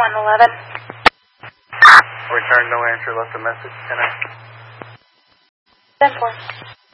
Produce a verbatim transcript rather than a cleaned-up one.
one eleven. Return no answer, left a message. Can I? ten four.